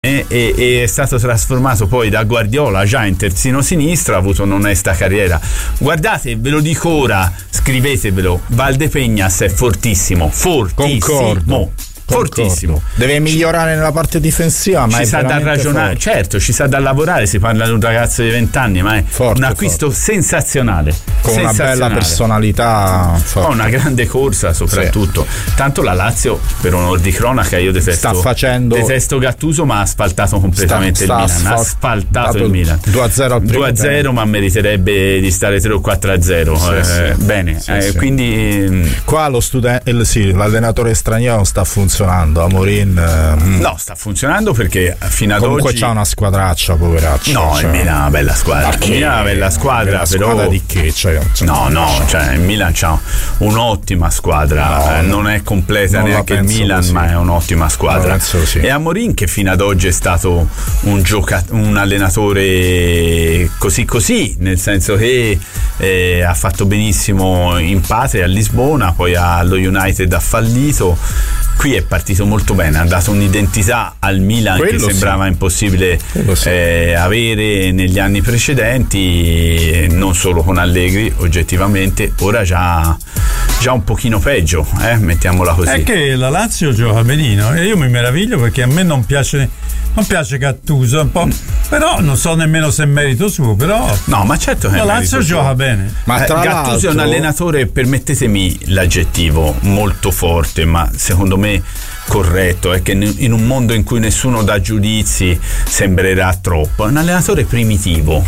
e è stato trasformato poi da Guardiola già in terzino sinistro, ha avuto un'onesta carriera. Guardate, ve lo dico ora, scrivetevelo, Valdepeñas è fortissimo. Concordo. Fortissimo. Deve migliorare nella parte difensiva, ma ci sa da ragionare, certo, ci sa da lavorare. Si parla di un ragazzo di 20 anni, ma è un acquisto sensazionale, con una bella personalità, ha una grande corsa soprattutto. Tanto la Lazio, per onor di cronaca, io detesto Gattuso, ma ha asfaltato completamente il Milan, ha asfaltato il Milan 2-0 al primo 2-0, ma meriterebbe di stare 3 o 4-0. Bene, quindi qua l'allenatore straniero sta funzionando. Amorin no, sta funzionando perché fino ad comunque oggi c'ha una squadraccia, poveraccio. No, il Milan ha una bella squadra. Il Milan ha una bella squadra, però squadra di che? Il Milan c'ha un'ottima squadra, non è completa neanche il Milan, ma è un'ottima squadra. E Amorin, che fino ad oggi è stato un allenatore così, nel senso che ha fatto benissimo in patria a Lisbona, poi allo United ha fallito. Qui è partito molto bene, ha dato un'identità al Milan che sembrava impossibile avere negli anni precedenti, non solo con Allegri, oggettivamente, ora già un pochino peggio, mettiamola così. È che la Lazio gioca benino e io mi meraviglio perché a me non piace Gattuso un po', però non so nemmeno se è merito suo, però no, ma certo che la Lazio gioca bene. Ma Gattuso è un allenatore, permettetemi l'aggettivo, molto forte, ma secondo me corretto, è che in un mondo in cui nessuno dà giudizi sembrerà troppo. È un allenatore primitivo,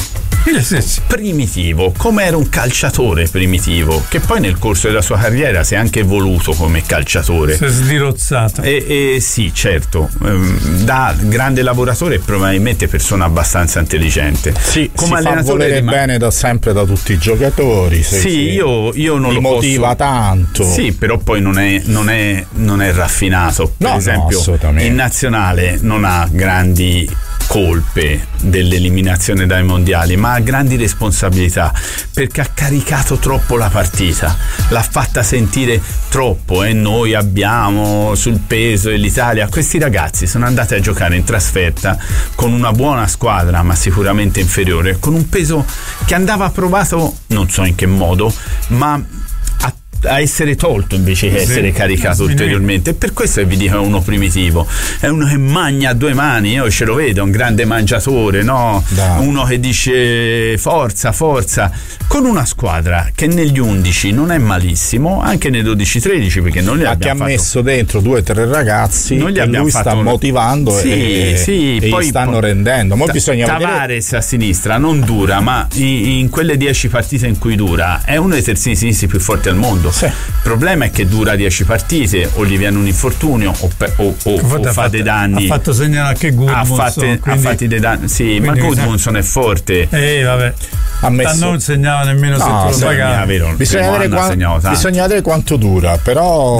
come era un calciatore primitivo, che poi nel corso della sua carriera si è anche evoluto come calciatore, si è sdirozzato sì, certo, da grande lavoratore e probabilmente persona abbastanza intelligente, come si fa volere bene da sempre da tutti i giocatori. Io non lo motiva tanto, però poi non è raffinato. Per esempio in nazionale non ha grandi colpe dell'eliminazione dai mondiali, ma ha grandi responsabilità perché ha caricato troppo la partita, l'ha fatta sentire troppo, e noi abbiamo sul peso e l'Italia. Questi ragazzi sono andati a giocare in trasferta con una buona squadra, ma sicuramente inferiore, con un peso che andava provato, non so in che modo, ma a essere tolto invece che essere caricato ulteriormente. E per questo vi dico, è uno primitivo, è uno che magna a due mani, io ce lo vedo, un grande mangiatore, uno che dice forza, con una squadra che negli 11 non è malissimo, anche nei 12-13, perché non li abbiamo fatto, ha messo dentro 2 o 3 ragazzi che lui sta motivando e poi stanno rendendo. Bisogna Tavares a sinistra non dura, ma in quelle 10 partite in cui dura è uno dei terzini sinistri più forti al mondo. Il problema è che dura 10 partite, o gli viene un infortunio o fa dei danni. Ha fatto segnare anche Gudmundsson, ha fatto dei danni, ma Gudmundsson è forte. Vabbè. Non segnava nemmeno se tu lo pagavi. Bisogna vedere quanto dura, però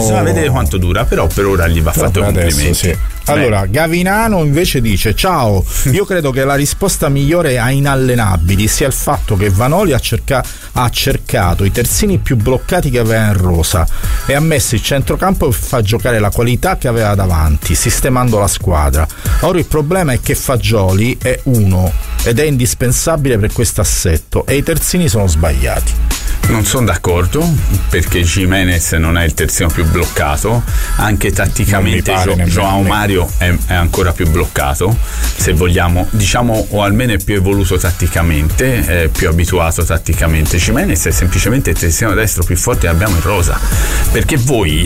per ora gli va fatto complimenti. Allora, Gavinano invece dice: ciao, io credo che la risposta migliore a inallenabili sia il fatto che Vanoli ha cercato i terzini più bloccati che aveva in rosa e ha messo il centrocampo per far giocare la qualità che aveva davanti, sistemando la squadra. Ora il problema è che Fagioli è uno ed è indispensabile per questo assetto e i terzini sono sbagliati. Non sono d'accordo, perché Gimenez non è il terzino più bloccato, anche tatticamente João Mario è ancora più bloccato, se vogliamo, diciamo, o almeno è più evoluto tatticamente, è più abituato tatticamente. Gimenez è semplicemente il terzino destro più forte che abbiamo in rosa, perché voi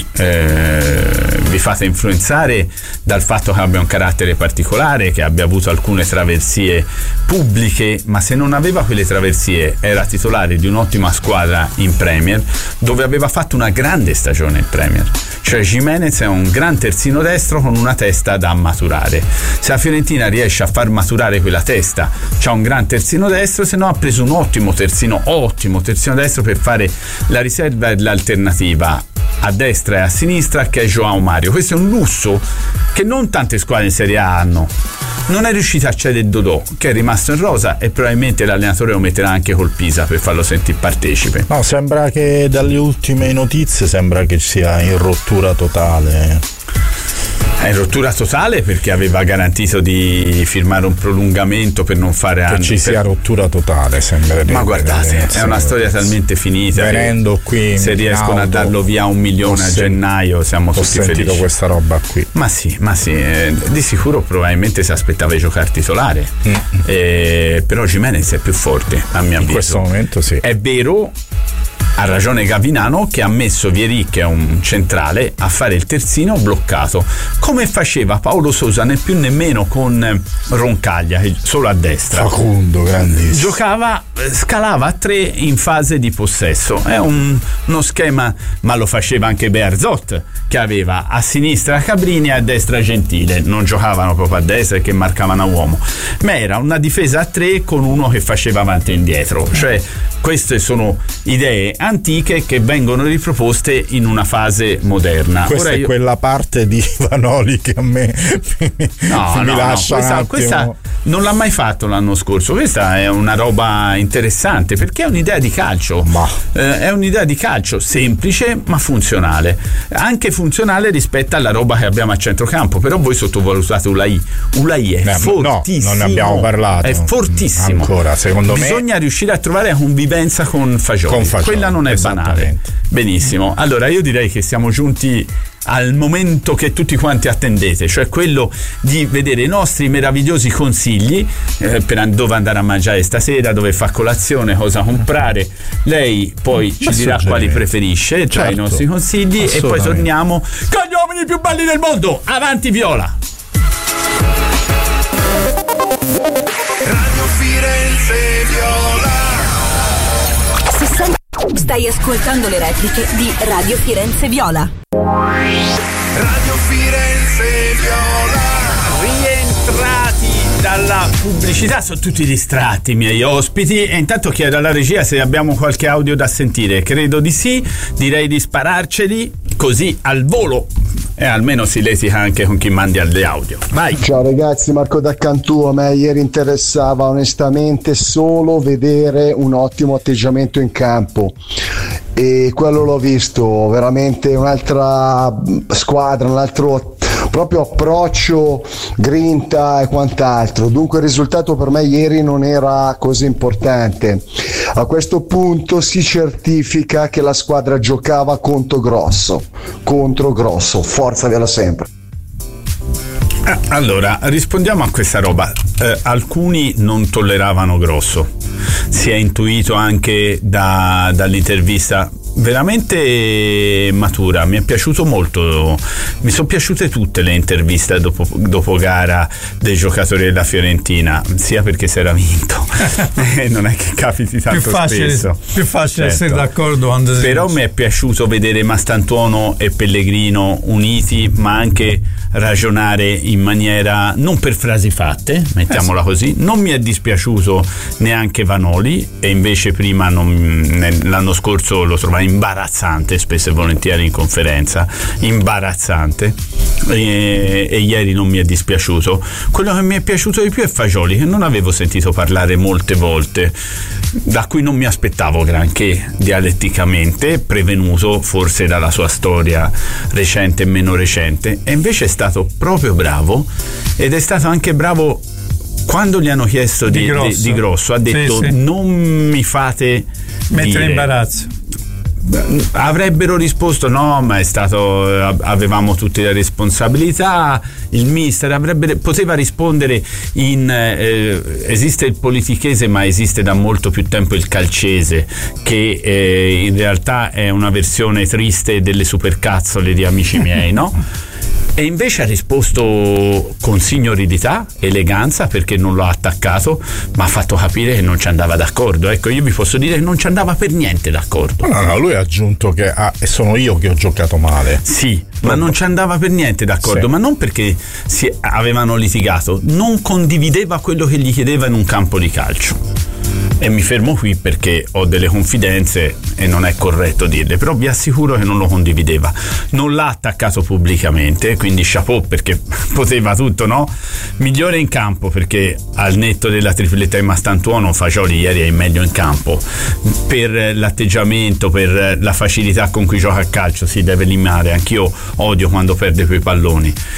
vi fate influenzare dal fatto che abbia un carattere particolare, che abbia avuto alcune traversie pubbliche, ma se non aveva quelle traversie era titolare di un'ottima squadra in Premier, dove aveva fatto una grande stagione in Premier. Cioè Gimenez è un gran terzino destro con una testa da maturare. Se la Fiorentina riesce a far maturare quella testa, c'ha un gran terzino destro, se no ha preso un ottimo terzino destro per fare la riserva e l'alternativa a destra e a sinistra, che è João Mario. Questo è un lusso che non tante squadre in Serie A hanno. Non è riuscito a cedere Dodò, che è rimasto in rosa, e probabilmente l'allenatore lo metterà anche col Pisa per farlo sentire partecipe. No, sembra che dalle ultime notizie sembra che sia in rottura totale. È rottura totale, perché aveva garantito di firmare un prolungamento per non fare anni. Che ci sia rottura totale, sembra. Ma guardate, è una storia talmente finita. Venendo qui, se riescono a darlo via $1 milione a gennaio, siamo tutti felici. Ho sentito questa roba qui. Ma sì, di sicuro probabilmente si aspettava di giocare titolare. Però Gimenez è più forte, a mio avviso. In questo momento sì. È vero. Ha ragione Gavinano, che ha messo Vieri, che è un centrale, a fare il terzino bloccato, come faceva Paolo Sousa, né più nemmeno con Roncaglia, solo a destra. Facundo, grandissimo. Scalava a 3 in fase di possesso. È uno schema, ma lo faceva anche Bearzot, che aveva a sinistra Cabrini e a destra Gentile. Non giocavano proprio a destra, che marcavano a uomo, ma era una difesa a 3 con uno che faceva avanti e indietro. Cioè, queste sono idee antiche che vengono riproposte in una fase moderna. Questa è quella parte di Vanoli che a me mi lascia questa non l'ha mai fatto l'anno scorso. Questa è una roba interessante, perché è un'idea di calcio. È un'idea di calcio semplice ma funzionale, anche funzionale rispetto alla roba che abbiamo a centrocampo. Però voi sottovalutate Ulai è fortissimo. Non ne abbiamo parlato, è fortissimo ancora, secondo me. Bisogna riuscire a trovare la convivenza con Fagioli. Quella non è banale. Benissimo, allora io direi che siamo giunti al momento che tutti quanti attendete, cioè quello di vedere i nostri meravigliosi consigli per dove andare a mangiare stasera, dove fa colazione, cosa comprare. Lei poi ci dirà quali preferisce tra i nostri consigli, e poi torniamo con gli uomini più belli del mondo. Avanti Viola! Radio Firenze Viola. Stai ascoltando le repliche di Radio Firenze Viola. Radio Firenze Viola. Rientrati dalla pubblicità, sono tutti distratti i miei ospiti, e intanto chiedo alla regia se abbiamo qualche audio da sentire. Credo di sì, direi di spararceli così al volo, e almeno si lesica anche con chi mandi alle audio. Vai. Ciao ragazzi, Marco da Cantù. A me ieri interessava onestamente solo vedere un ottimo atteggiamento in campo, e quello l'ho visto, veramente un'altra squadra, un altro proprio approccio, grinta e quant'altro. Dunque il risultato per me ieri non era così importante. A questo punto si certifica che la squadra giocava contro grosso, forza Viola sempre. Allora, rispondiamo a questa roba. Alcuni non tolleravano Grosso, si è intuito anche dall'intervista veramente matura. Mi è piaciuto molto, mi sono piaciute tutte le interviste dopo gara dei giocatori della Fiorentina, sia perché si era vinto non è che capiti tanto spesso, più facile essere d'accordo quando però mi è piaciuto vedere Mastantuono e Pellegrino uniti, ma anche ragionare in maniera non per frasi fatte, mettiamola così. Non mi è dispiaciuto neanche Vanoli, e invece prima l'anno scorso lo trovai imbarazzante, spesso e volentieri in conferenza, imbarazzante, e ieri non mi è dispiaciuto. Quello che mi è piaciuto di più è Fagioli, che non avevo sentito parlare molte volte, da cui non mi aspettavo granché dialetticamente, prevenuto forse dalla sua storia recente e meno recente, e invece è stato proprio bravo, ed è stato anche bravo quando gli hanno chiesto di Grosso, ha detto sì. Non mi fate mettere in imbarazzo. Avrebbero risposto no, ma avevamo tutte le responsabilità, il mister poteva rispondere esiste il politichese, ma esiste da molto più tempo il calcese, che in realtà è una versione triste delle supercazzole di Amici miei, no? E invece ha risposto con signorilità, eleganza, perché non l'ho attaccato, ma ha fatto capire che non ci andava d'accordo. Ecco, io vi posso dire che non ci andava per niente d'accordo. No, lui ha aggiunto che sono io che ho giocato male. Sì, ma non ci andava per niente d'accordo, sì. Ma non perché avevano litigato, non condivideva quello che gli chiedeva in un campo di calcio. E mi fermo qui perché ho delle confidenze e non è corretto dirle, però vi assicuro che non lo condivideva. Non l'ha attaccato pubblicamente, quindi chapeau, perché poteva tutto, no? Migliore in campo, perché al netto della tripletta di Mastantuono, Fagioli ieri è meglio in campo, per l'atteggiamento, per la facilità con cui gioca a calcio. Si deve limare, anch'io odio quando perde quei palloni.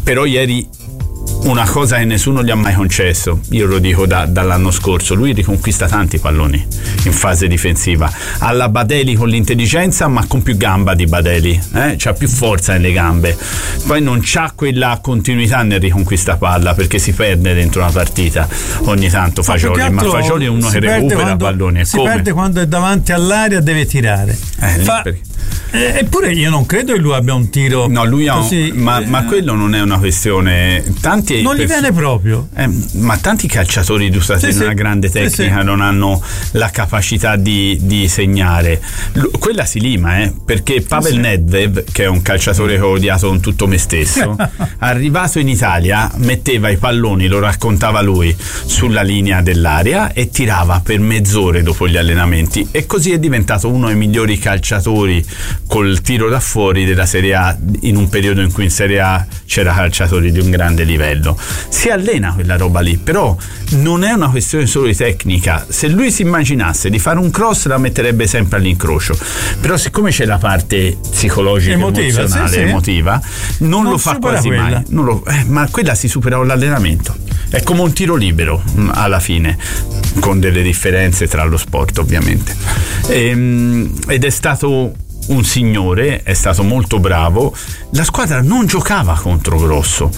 però ieri una cosa che nessuno gli ha mai concesso, io lo dico dall'anno scorso, lui riconquista tanti palloni in fase difensiva, alla Badeli con l'intelligenza, ma con più gamba di Badeli, c'ha più forza nelle gambe, poi non c'ha quella continuità nel riconquista palla, perché si perde dentro una partita ogni tanto Fagioli, ma Fagioli è uno che recupera palloni, si perde quando è davanti all'aria, deve tirare. Eppure io non credo che lui abbia un tiro. No, lui ha così, ma quello non è una questione. Tanti non gli viene proprio. Ma tanti calciatori dotati di una grande tecnica non hanno la capacità di segnare. Quella si lima, perché Pavel Nedved, che è un calciatore che ho odiato con tutto me stesso, arrivato in Italia metteva i palloni, lo raccontava lui, sulla linea dell'area e tirava per mezz'ore dopo gli allenamenti, e così è diventato uno dei migliori calciatori col tiro da fuori della Serie A, in un periodo in cui in Serie A c'era calciatori di un grande livello. Si allena quella roba lì, però non è una questione solo di tecnica. Se lui si immaginasse di fare un cross, la metterebbe sempre all'incrocio, però siccome c'è la parte psicologica, emozionale, emotiva, non lo fa quasi mai. Ma quella si supera con l'allenamento, è come un tiro libero alla fine, con delle differenze tra lo sport ovviamente. Ed è stato un signore, è stato molto bravo. La squadra non giocava contro Grosso,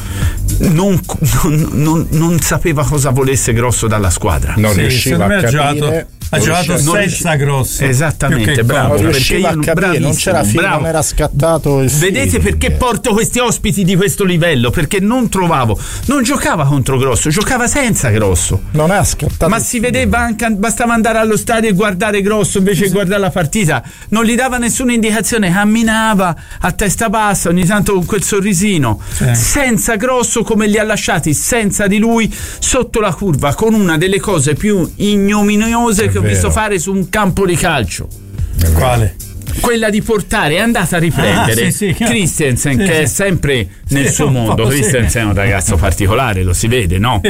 non sapeva cosa volesse Grosso dalla squadra, non riusciva a capire. Ha giocato senza Grosso, esattamente, bravo, non riusciva a capire, non c'era fine, non era scattato il vedete film. Perché porto questi ospiti di questo livello? Perché non giocava contro Grosso, giocava senza Grosso, non è scattato, ma si vedeva anche, bastava andare allo stadio e guardare Grosso invece di guardare la partita, non gli dava nessuna indicazione, camminava a testa bassa, ogni tanto con quel sorrisino, senza Grosso, come li ha lasciati senza di lui sotto la curva, con una delle cose più ignominiose che ho visto fare su un campo di calcio. Quale? Quella di portare, è andata a riprendere Christensen, che è sempre nel suo mondo. Christensen è un ragazzo particolare, lo si vede, no?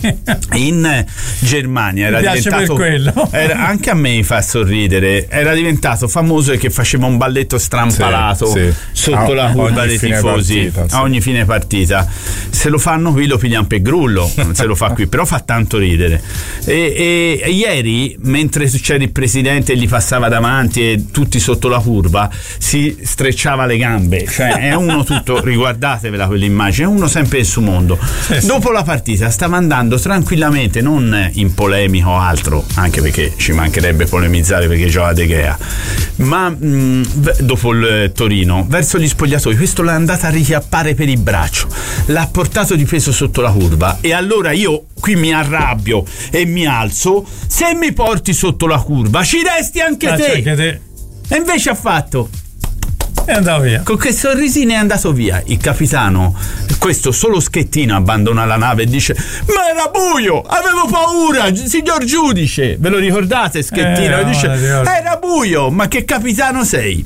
In Germania era diventato, anche a me fa sorridere, era diventato famoso perché faceva un balletto strampalato sotto la curva dei tifosi a ogni fine partita. Se lo fanno qui lo pigliano per grullo, non se lo fa qui, però fa tanto ridere. E ieri, mentre c'era il presidente e gli passava davanti e tutti sotto la curva, si strecciava le gambe, cioè è uno tutto, riguardatevela quell'immagine, uno sempre nel suo mondo. Dopo la partita stava andando tranquillamente, non in polemico o altro, anche perché ci mancherebbe polemizzare perché gioca De Gea, ma dopo il Torino verso gli spogliatoi, questo l'ha andata a richiappare per il braccio, l'ha portato di peso sotto la curva, e allora io qui mi arrabbio e mi alzo: se mi porti sotto la curva ci resti anche te. E invece ha fatto, è andato via. Con quel sorrisino è andato via. Il capitano, questo solo Schettino, abbandona la nave e dice: ma era buio, avevo paura, signor giudice. Ve lo ricordate Schettino? E dice: era buio. Ma che capitano sei?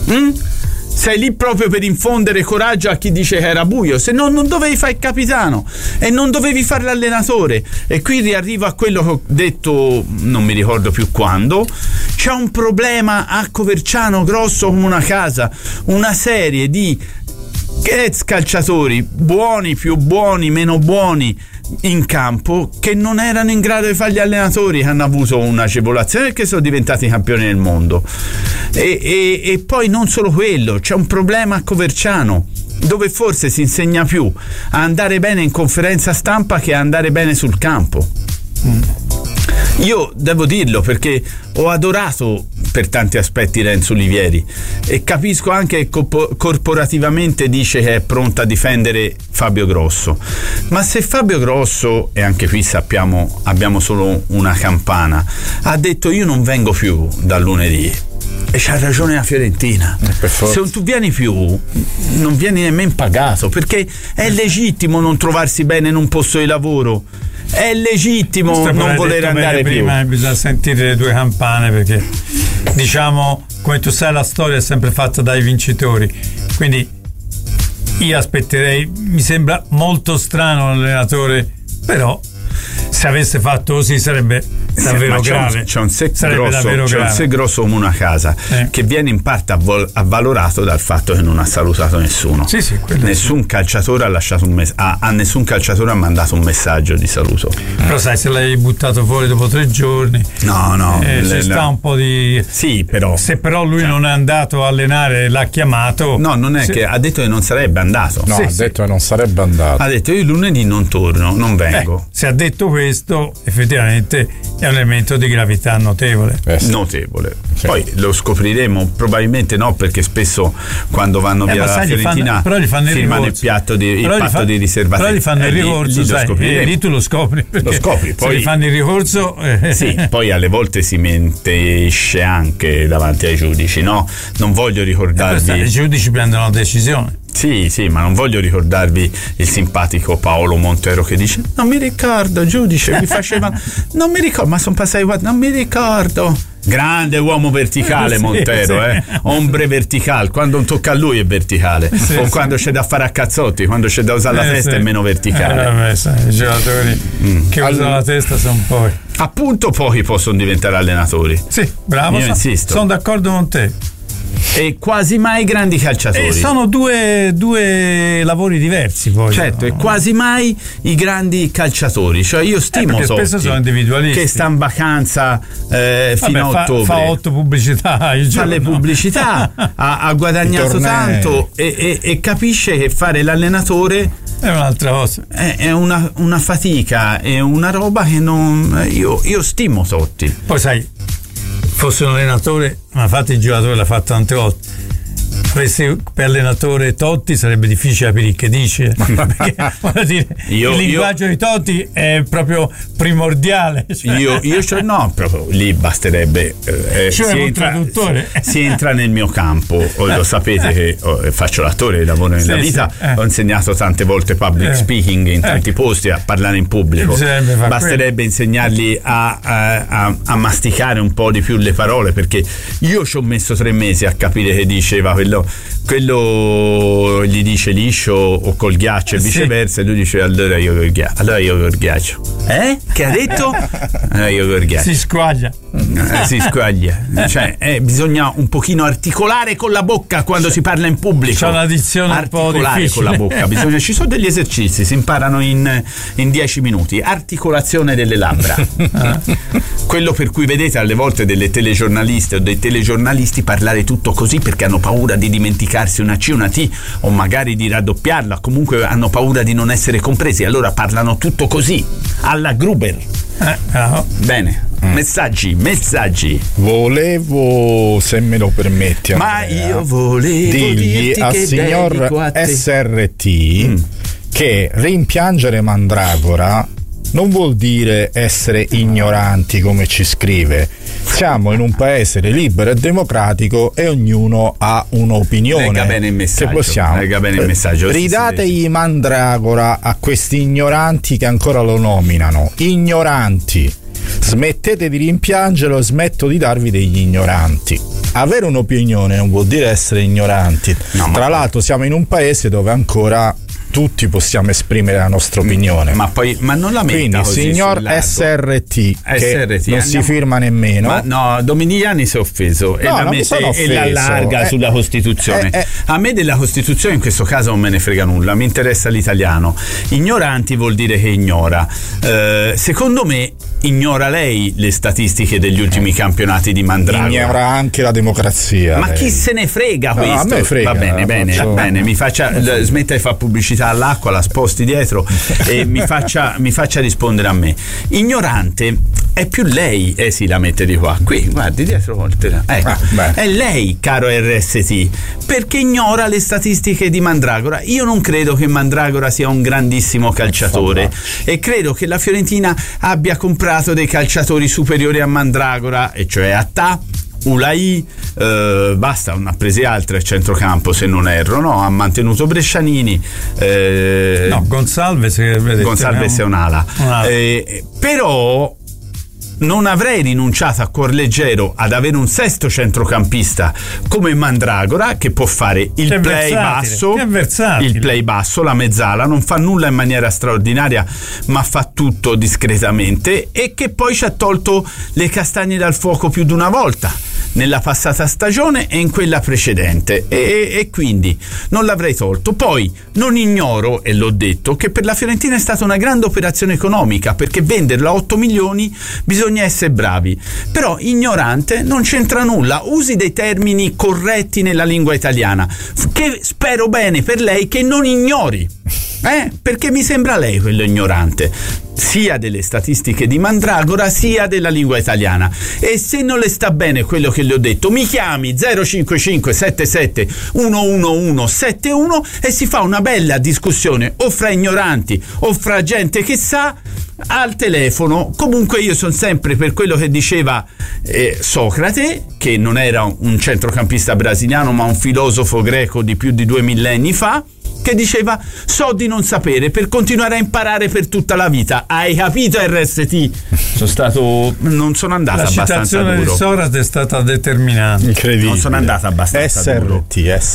Sei lì proprio per infondere coraggio a chi dice che era buio, se no non dovevi fare il capitano e non dovevi fare l'allenatore. E qui riarrivo a quello che ho detto, non mi ricordo più quando: c'è un problema a Coverciano grosso come una casa, una serie di ex calciatori, buoni, più buoni, meno buoni, in campo, che non erano in grado di fare gli allenatori, che hanno avuto un'agevolazione perché sono diventati campioni del mondo. E poi non solo quello, c'è un problema a Coverciano, dove forse si insegna più a andare bene in conferenza stampa che a andare bene sul campo. Io devo dirlo perché ho adorato per tanti aspetti Renzo Olivieri e capisco anche che corporativamente dice che è pronto a difendere Fabio Grosso, ma se Fabio Grosso, e anche qui sappiamo abbiamo solo una campana, ha detto io non vengo più dal lunedì, e c'ha ragione la Fiorentina, se non tu vieni più non vieni nemmeno pagato, perché è legittimo non trovarsi bene in un posto di lavoro, è legittimo non voler andare più. Prima bisogna sentire le due campane, perché diciamo, come tu sai, la storia è sempre fatta dai vincitori, quindi io aspetterei, mi sembra molto strano l'allenatore, però se avesse fatto così sarebbe davvero grave. C'è un se grosso come una casa che viene in parte avvalorato dal fatto che non ha salutato nessuno. Nessun calciatore ha lasciato a nessun calciatore ha mandato un messaggio di saluto. Però sai, se l'hai buttato fuori dopo 3 giorni, ci sta un po' di. Sì, però. Se però lui non è andato a allenare, l'ha chiamato. No, non è che ha detto che non sarebbe andato. No, detto che non sarebbe andato. Ha detto io lunedì non torno, non vengo. Se ha detto questo, effettivamente è un elemento di gravità notevole. Notevole. Sì. Poi lo scopriremo, probabilmente no, perché spesso quando vanno via dalla Fiorentina firmano il patto di riservatezza. Però gli fanno il ricorso, lì tu lo scopri. Lo scopri, poi se gli fanno il ricorso. Sì, poi alle volte si mentisce anche davanti ai giudici, no? Non voglio ricordarvi. I giudici prendono una decisione. Sì, ma non voglio ricordarvi il simpatico Paolo Montero che dice non mi ricordo, giudice, mi faceva non mi ricordo, ma sono passati non mi ricordo. Grande uomo verticale Montero, ombre verticale, quando non tocca a lui è verticale, o quando c'è da fare a cazzotti, quando c'è da usare la testa è meno verticale. I giocatori che usano la testa sono poi. Appunto pochi possono diventare allenatori. Sì, bravo, io insisto. Sono d'accordo con te. E quasi mai grandi calciatori. E sono due lavori diversi poi. Certo, e quasi mai i grandi calciatori. Cioè io stimo Totti, spesso sono individualisti, che sta in vacanza fino a ottobre. Fa 8 pubblicità. Fa le pubblicità, ha guadagnato tanto e capisce che fare l'allenatore è un'altra cosa. È una fatica, è una roba che non. Io stimo Totti. Poi sai, fosse un allenatore, ma infatti il giocatore l'ha fatto tante volte, per allenatore Totti sarebbe difficile capire che dice, perché voglio dire, il linguaggio di Totti è proprio primordiale, proprio lì basterebbe si entra nel mio campo, lo sapete che faccio l'attore, lavoro nella vita, ho insegnato tante volte public speaking in tanti posti, a parlare in pubblico, basterebbe insegnargli a masticare un po' di più le parole, perché io ci ho messo 3 mesi a capire che diceva quello gli dice liscio o col ghiaccio e viceversa, e lui dice allora io col ghiaccio. Che ha detto? Allora io col ghiaccio. Si squaglia. Cioè bisogna un pochino articolare con la bocca quando si parla in pubblico. C'è una dizione un po' difficile con la bocca. Ci sono degli esercizi, si imparano in 10 minuti. Articolazione delle labbra. Quello per cui vedete alle volte delle telegiornaliste o dei telegiornalisti parlare tutto così perché hanno paura di dimenticarsi una C, una T, o magari di raddoppiarla, comunque hanno paura di non essere compresi, allora parlano tutto così alla Gruber. Bene. Messaggi. Volevo, se me lo permetti, ma io volevo dirgli al signor SRT che rimpiangere Mandragora non vuol dire essere ignoranti, come ci scrive. Siamo in un paese libero e democratico e ognuno ha un'opinione. Lega bene il messaggio. Ridategli Mandragora a questi ignoranti che ancora lo nominano. Ignoranti. Smettete di rimpiangerlo e smetto di darvi degli ignoranti. Avere un'opinione non vuol dire essere ignoranti. Tra l'altro siamo in un paese dove ancora tutti possiamo esprimere la nostra opinione, ma non la metta. Quindi così, signor SRT non si firma nemmeno. Ma no, Dominiani si è offeso e la allarga sulla Costituzione. A me della Costituzione in questo caso non me ne frega nulla, mi interessa l'italiano. Ignoranti vuol dire che ignora. Secondo me ignora lei le statistiche degli ultimi campionati di Mandragora. Ignora anche la democrazia. Ma chi se ne frega questo? A me frega. Va bene, mi faccia smetta di fare pubblicità all'acqua, la sposti dietro e mi faccia rispondere a me. Ignorante è più lei, sì, la mette di qua, qui, guardi dietro, è lei, caro RST, perché ignora le statistiche di Mandragora. Io non credo che Mandragora sia un grandissimo calciatore e credo che la Fiorentina abbia comprato dei calciatori superiori a Mandragora, e cioè Attà, Ulai, basta, non ha presi altri a centrocampo se non erro, ha mantenuto Brescianini, Gonsalves è un'ala. Però non avrei rinunciato a cuor leggero ad avere un sesto centrocampista come Mandragora, che può fare il play basso, la mezzala, non fa nulla in maniera straordinaria ma fa tutto discretamente, e che poi ci ha tolto le castagne dal fuoco più di una volta nella passata stagione e in quella precedente, e quindi non l'avrei tolto. Poi non ignoro, e l'ho detto, che per la Fiorentina è stata una grande operazione economica, perché venderlo a 8 milioni bisogna essere bravi, però ignorante non c'entra nulla, usi dei termini corretti nella lingua italiana, che spero bene per lei che non ignori, perché mi sembra lei quello ignorante sia delle statistiche di Mandragora sia della lingua italiana. E se non le sta bene quello che le ho detto, mi chiami 055 77 11171 e si fa una bella discussione o fra ignoranti o fra gente che sa al telefono. Comunque io sono sempre per quello che diceva Socrate, che non era un centrocampista brasiliano ma un filosofo greco di più di 2 millenni fa, che diceva: so di non sapere per continuare a imparare per tutta la vita. Hai capito, RST? Non sono andata abbastanza duro. La citazione di Socrate è stata determinante. Incredibile. Non sono andata abbastanza duro.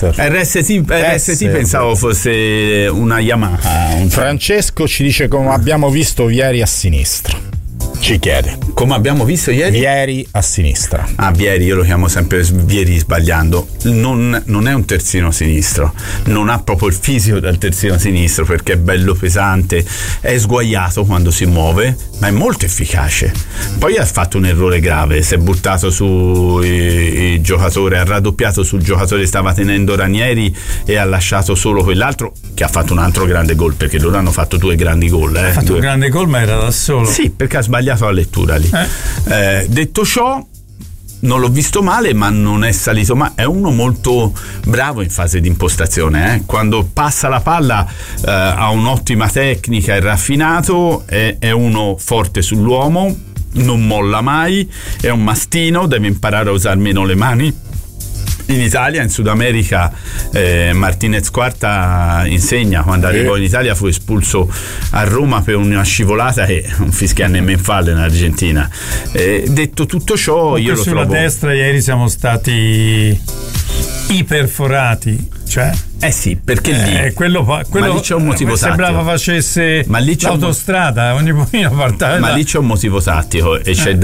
RST pensavo fosse una Yamaha. Francesco ci dice: come abbiamo visto ieri a sinistra. Ci chiede come abbiamo visto Vieri a sinistra. Vieri, io lo chiamo sempre Vieri sbagliando. Non è un terzino sinistro, non ha proprio il fisico del terzino sinistro, perché è bello pesante, è sguaiato quando si muove, ma è molto efficace. Poi ha fatto un errore grave, si è buttato su il giocatore, ha raddoppiato sul giocatore che stava tenendo Ranieri e ha lasciato solo quell'altro, che ha fatto un altro grande gol, perché loro hanno fatto 2 grandi gol. Ha fatto un grande gol, ma era da solo. Sì, perché ha sbagliato la lettura lì. Detto ciò, non l'ho visto male, ma non è salito mai. È uno molto bravo in fase di impostazione, quando passa la palla ha un'ottima tecnica, è raffinato, è uno forte sull'uomo, non molla mai, è un mastino, deve imparare a usare meno le mani. In Italia, in Sud America, Martinez Quarta insegna. Quando arrivò in Italia fu espulso a Roma per una scivolata che non fischia nemmeno fallo in Argentina. Detto tutto ciò, io lo trovo. Sulla destra ieri siamo stati iperforati, cioè sì, perché lì quello ma lì c'è un motivo tattico. Sembrava facesse l'autostrada ogni pochino partava. Ma lì c'è un motivo tattico e c'è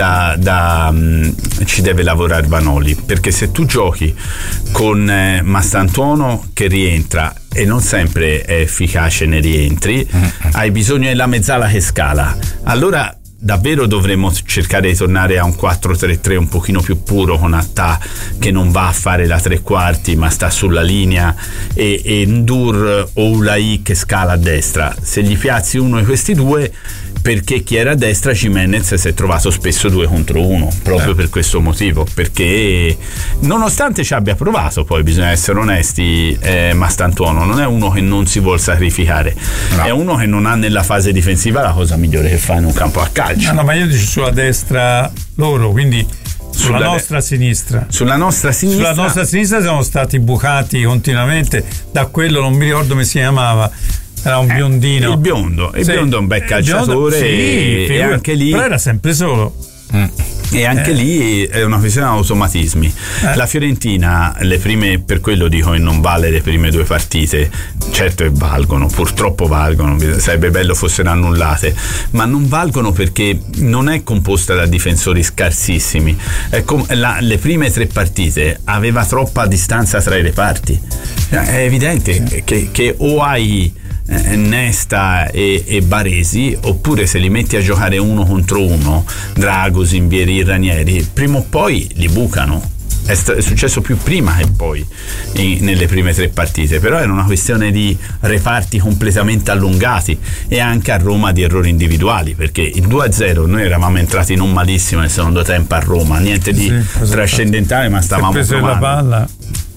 ci deve lavorare Vanoli, perché se tu giochi con Mastantuono che rientra e non sempre è efficace nei rientri, hai bisogno della mezzala che scala. Allora davvero dovremmo cercare di tornare a un 4-3-3 un pochino più puro, con Attà che non va a fare la tre quarti ma sta sulla linea, e Ndur o Ulai che scala a destra. Se gli piazzi uno di questi due, perché chi era a destra, Giménez, si è trovato spesso 2 contro 1 proprio per questo motivo, perché nonostante ci abbia provato, poi bisogna essere onesti, Mastantuono non è uno che non si vuol sacrificare, è uno che non ha nella fase difensiva la cosa migliore che fa in un campo a calcio. No, ma io dico sulla destra loro, quindi sulla nostra sinistra. Sulla nostra sinistra siamo stati bucati continuamente da quello, non mi ricordo come si chiamava. Era un biondino. Il biondo è un bel calciatore, e anche lì. Però era sempre solo. E anche lì è una questione di automatismi. La Fiorentina, le prime, per quello dico che non vale le prime 2 partite, certo che valgono, purtroppo valgono, sarebbe bello fossero annullate, ma non valgono perché non è composta da difensori scarsissimi. Le prime 3 partite aveva troppa distanza tra i reparti. È evidente che o hai Nesta e Baresi, oppure se li metti a giocare 1 contro 1, Dragosin, Vieri, Ranieri, prima o poi li bucano. È successo più prima che poi nelle prime 3 partite, però era una questione di reparti completamente allungati e anche a Roma di errori individuali, perché il 2-0 noi eravamo entrati non malissimo nel secondo tempo a Roma, niente di trascendentale, ma stavamo preso la palla.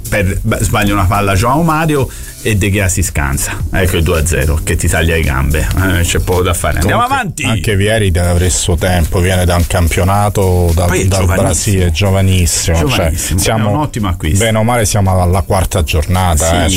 sbaglia una palla João Mario e De Gea si scansa. Ecco il 2-0 che ti taglia le gambe. C'è poco da fare. Andiamo avanti. Anche Vieri deve avere il suo tempo, viene da un campionato dal Brasile, giovanissimo. Cioè, siamo, è un ottimo acquisto. Bene o male siamo alla quarta giornata.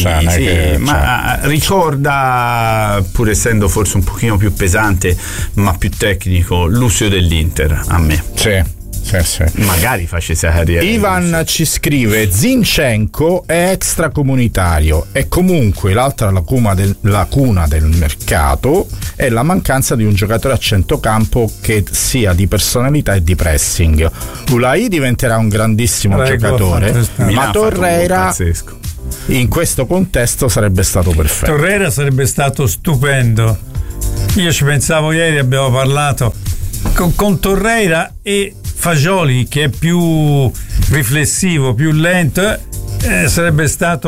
Ricorda, pur essendo forse un pochino più pesante ma più tecnico, Lucio dell'Inter a me. Sì. Magari facesse la carriera. Ivan ci scrive: Zinchenko è extracomunitario e comunque l'altra lacuna del mercato è la mancanza di un giocatore a centrocampo che sia di personalità e di pressing. Ulai diventerà un grandissimo giocatore, ma Torreira in questo contesto sarebbe stato perfetto. Torreira sarebbe stato stupendo. Io ci pensavo ieri, abbiamo parlato con Torreira e Fagioli, che è più riflessivo, più lento, sarebbe stato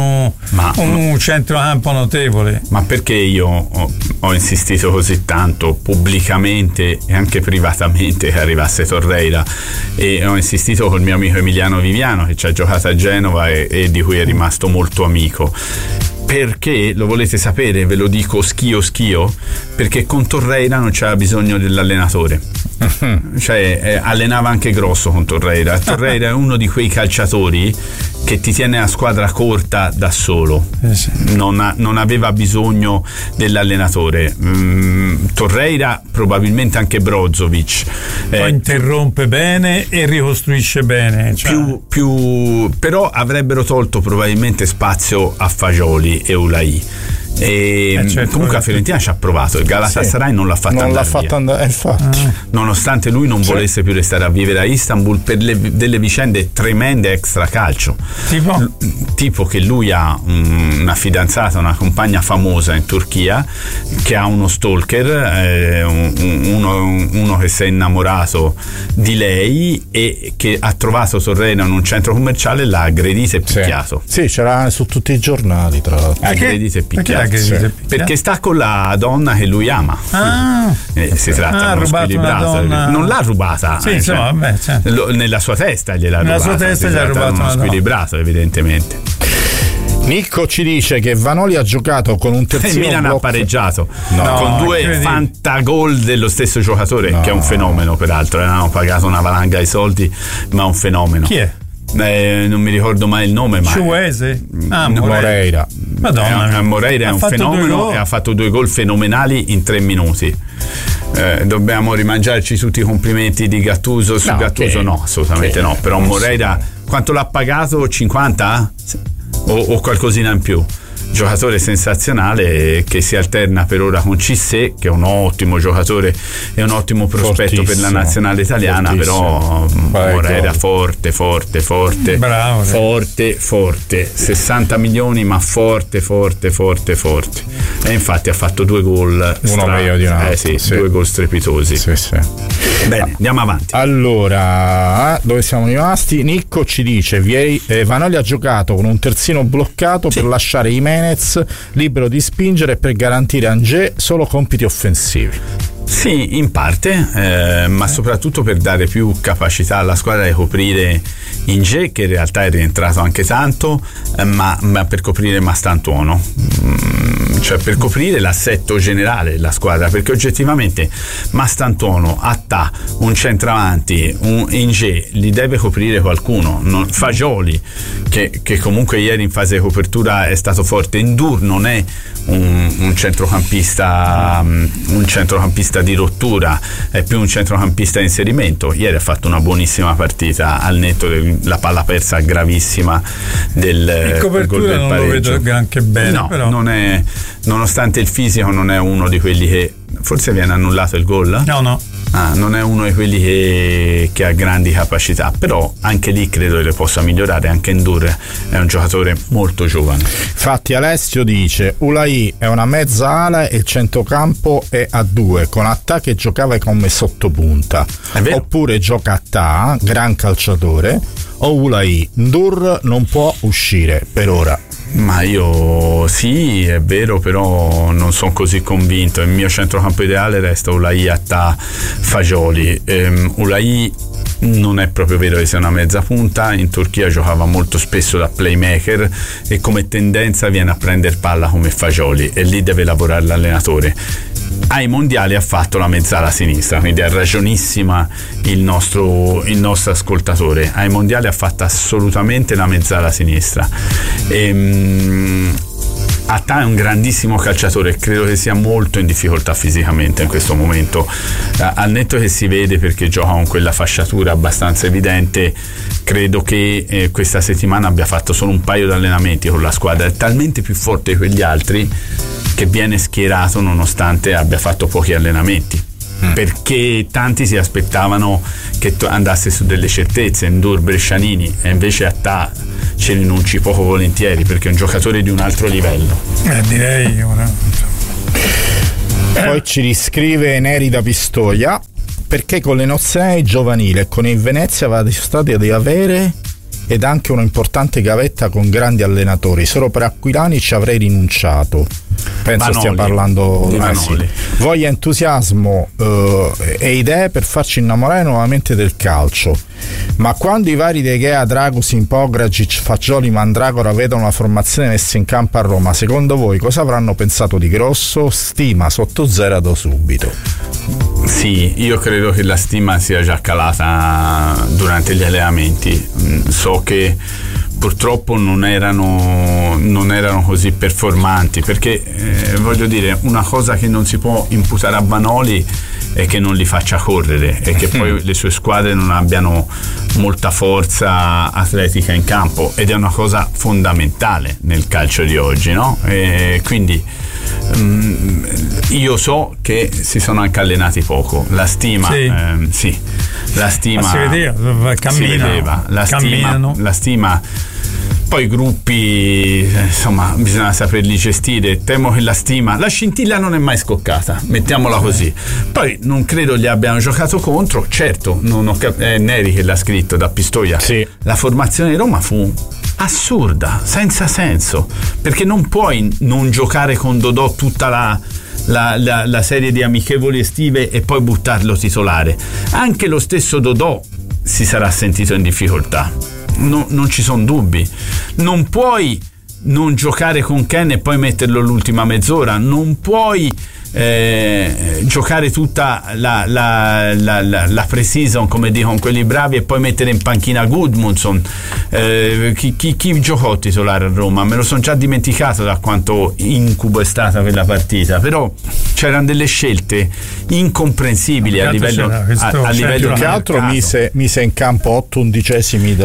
un centrocampo notevole. Ma perché io ho insistito così tanto pubblicamente e anche privatamente che arrivasse Torreira, e ho insistito col mio amico Emiliano Viviano, che ci ha giocato a Genova e di cui è rimasto molto amico? Perché, lo volete sapere, ve lo dico schio, perché con Torreira non c'era bisogno dell'allenatore. Cioè allenava anche grosso con Torreira. Torreira è uno di quei calciatori che ti tiene la squadra corta da solo, non aveva bisogno dell'allenatore. Torreira, probabilmente anche Brozovic, poi interrompe bene e ricostruisce bene, cioè. Però avrebbero tolto probabilmente spazio a Fagioli e Ulai. Certo, comunque la Fiorentina ci ha provato, il Galatasaray non l'ha fatto andare, infatti. Nonostante lui non volesse più restare a vivere a Istanbul per delle vicende tremende extra calcio, tipo che lui ha una fidanzata, una compagna famosa in Turchia, che ha uno stalker, uno che si è innamorato di lei e che ha trovato Torreira in un centro commerciale, l'ha aggredito e picchiato. Sì, c'era su tutti i giornali, tra l'altro. Aggredito e picchiato. Perché sta con la donna che lui ama. Si tratta di uno squilibrato. Non l'ha rubata, nella sua testa gliel'ha rubata. Nella sua testa gli ha rubato uno squilibrato, evidentemente. Nicco ci dice che Vanoli ha giocato con un terzino. Il Milan ha pareggiato con due fantagol dello stesso giocatore, che è un fenomeno, peraltro. Hanno pagato una valanga di soldi, ma è un fenomeno. Chi è? Non mi ricordo mai il nome, ma Moreira. Madonna, Moreira è un fenomeno e ha fatto 2 gol fenomenali in 3 minuti. Dobbiamo rimangiarci tutti i complimenti di Gattuso su Gattuso? No, assolutamente no. Però Moreira quanto l'ha pagato? 50? O qualcosina in più? Giocatore sensazionale che si alterna per ora con Cissé, che è un ottimo giocatore e un ottimo prospetto per la nazionale italiana. Però Moreira forte, bravo, forte, 60 milioni, ma forte, e infatti ha fatto 2 gol, uno meglio di un altro, 2 gol strepitosi. Bene, andiamo avanti. Allora, dove siamo rimasti? Nicco ci dice: Vanoli ha giocato con un terzino bloccato per lasciare Jimenez libero di spingere e per garantire a Angers solo compiti offensivi. Sì, in parte, ma soprattutto per dare più capacità alla squadra di coprire Inge, che in realtà è rientrato anche tanto, ma per coprire Mastantuono, cioè per coprire l'assetto generale della squadra, perché oggettivamente Mastantuono, Attà, un centravanti, un Inge li deve coprire qualcuno. Fagioli, che comunque ieri in fase di copertura è stato forte. Ndour non è un centrocampista di rottura, è più un centrocampista di inserimento. Ieri ha fatto una buonissima partita, al netto della palla persa gravissima del gol del pareggio. Non lo vedo anche bene, no, però non è, nonostante il fisico, non è uno di quelli che forse viene annullato il gol. No. Non è uno di quelli che ha grandi capacità, però anche lì credo che le possa migliorare. Anche Ndour è un giocatore molto giovane. Infatti Alessio dice: Ulai è una mezza ala e il centrocampo è a 2, con Attà che giocava come sottopunta, oppure gioca Attà, gran calciatore, o Ulai. Ndour non può uscire per ora. Ma io sì, è vero, però non sono così convinto. Il mio centrocampo ideale resta Ulai, Attà, Fagioli. Ulai non è proprio vero che sia una mezza punta. In Turchia giocava molto spesso da playmaker e come tendenza viene a prendere palla come Fagioli, e lì deve lavorare l'allenatore. Ai mondiali ha fatto la mezzala sinistra, quindi ha ragionissima il nostro ascoltatore. Ai mondiali ha fatto assolutamente la mezzala sinistra. Atta è un grandissimo calciatore, credo che sia molto in difficoltà fisicamente in questo momento, al netto che si vede perché gioca con quella fasciatura abbastanza evidente. Credo che questa settimana abbia fatto solo un paio di allenamenti con la squadra, è talmente più forte di quegli altri che viene schierato nonostante abbia fatto pochi allenamenti, perché tanti si aspettavano che andasse su delle certezze, Ndur, Brescianini, e invece Atta ci rinunci poco volentieri perché è un giocatore di un altro livello. Direi Poi ci riscrive Neri da Pistoia: perché con le nazionali giovanili e con il Venezia va dimostrato di avere ed anche un'importante gavetta con grandi allenatori. Solo per Aquilani ci avrei rinunciato. Penso Vanoli, stia parlando di Vanoli. Voglia, entusiasmo e idee per farci innamorare nuovamente del calcio. Ma quando i vari De Gea, Dragusin, Pogragic, Fagioli, Mandragora vedono la formazione messa in campo a Roma, secondo voi cosa avranno pensato di grosso? Stima sotto zero da subito. Sì, io credo che la stima sia già calata durante gli allenamenti. So che purtroppo non erano così performanti, perché voglio dire, una cosa che non si può imputare a Vanoli è che non li faccia correre e che poi le sue squadre non abbiano molta forza atletica in campo, ed è una cosa fondamentale nel calcio di oggi, no? E quindi io so che si sono anche allenati poco. La stima sì, la stima si vedeva, la stima. Poi i gruppi, insomma, bisogna saperli gestire. Temo che la scintilla non è mai scoccata, mettiamola così. Poi non credo gli abbiano giocato contro. Certo, è Neri che l'ha scritto da Pistoia. Sì. La formazione di Roma fu assurda, senza senso, perché non puoi non giocare con Dodò tutta la serie di amichevoli estive e poi buttarlo titolare. Anche lo stesso Dodò si sarà sentito in difficoltà. Non ci sono dubbi. Non puoi non giocare con Ken e poi metterlo l'ultima mezz'ora. Non puoi giocare tutta la pre-season, come dicono quelli bravi, e poi mettere in panchina Gudmundsson. Chi giocò titolare a Roma? Me lo sono già dimenticato da quanto incubo è stata quella partita, però c'erano delle scelte incomprensibili a livello più che altro mise in campo 8 undicesimi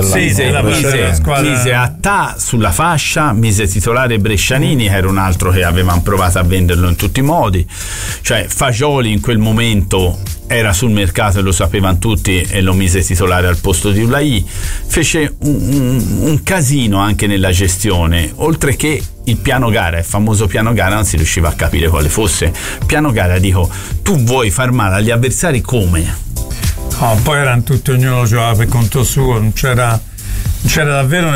mise Atta sulla fascia, mise titolare Brescianini, che era un altro che avevano provato a venderlo in tutti i modi. Cioè Fagioli in quel momento era sul mercato e lo sapevano tutti, e lo mise titolare al posto di Ulai. Fece un casino anche nella gestione, oltre che il piano gara, il famoso piano gara, non si riusciva a capire quale fosse. Piano gara, dico, tu vuoi far male agli avversari come? Poi erano tutti, ognuno giocava per conto suo, non c'era davvero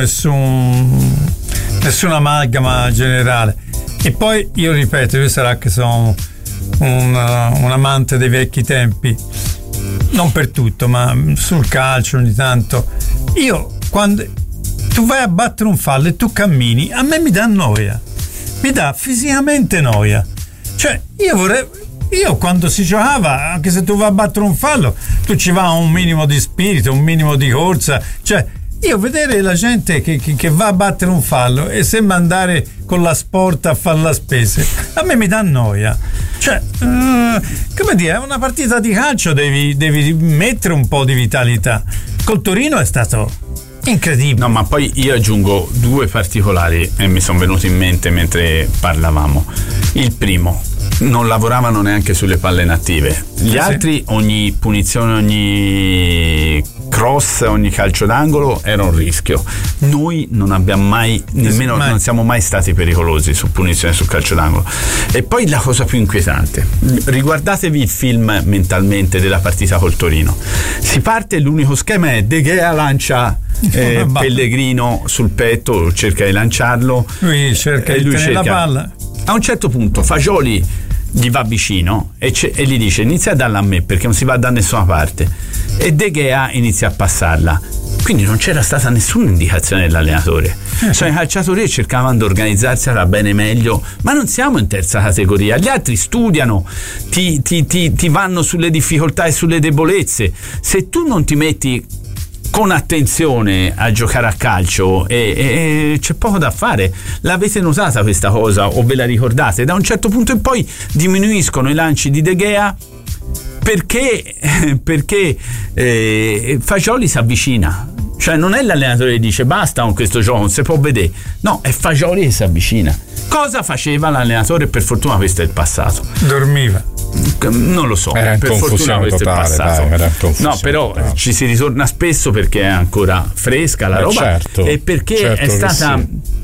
nessuna amalgama generale. E poi io ripeto, io sarà che sono un amante dei vecchi tempi, non per tutto, ma sul calcio ogni tanto. Io, quando tu vai a battere un fallo e tu cammini, a me mi dà noia, mi dà fisicamente noia. Cioè io quando si giocava, anche se tu vai a battere un fallo, tu ci va un minimo di spirito, un minimo di corsa. Cioè io vedere la gente che va a battere un fallo e sembra andare con la Sport a fare la spesa, a me mi dà noia. Cioè, come dire, è una partita di calcio, devi mettere un po' di vitalità. Col Torino è stato incredibile. No, ma poi io aggiungo due particolari e mi sono venuti in mente mentre parlavamo. Il primo, non lavoravano neanche sulle palle inattive. Gli altri, ogni punizione, ogni cross, ogni calcio d'angolo era un rischio. Noi non abbiamo mai, nemmeno non siamo mai stati pericolosi su punizione sul calcio d'angolo. E poi la cosa più inquietante, riguardatevi il film mentalmente della partita col Torino. Si parte, l'unico schema è De Gea lancia Pellegrino sul petto, cerca di lanciarlo, lui cerca di tenere la palla. A un certo punto Fagioli gli va vicino e gli dice: inizia a darla a me perché non si va da nessuna parte. e De Gea inizia a passarla. Quindi non c'era stata nessuna indicazione dell'allenatore. Sono i calciatori che cercavano di organizzarsi alla bene meglio, ma non siamo in terza categoria. Gli altri studiano, ti vanno sulle difficoltà e sulle debolezze. Se tu non ti metti con attenzione a giocare a calcio e c'è poco da fare. L'avete notata questa cosa o ve la ricordate? Da un certo punto in poi diminuiscono i lanci di De Gea perché Fagioli si avvicina. Cioè non è l'allenatore che dice basta con questo gioco, non si può vedere. No, è Fagioli che si avvicina. Cosa faceva l'allenatore? Per fortuna questo è il passato. Dormiva. Non lo so, era per fortuna questo totale, è il passato. Dai, no, però ci si ritorna spesso perché è ancora fresca la roba, certo, e perché certo è stata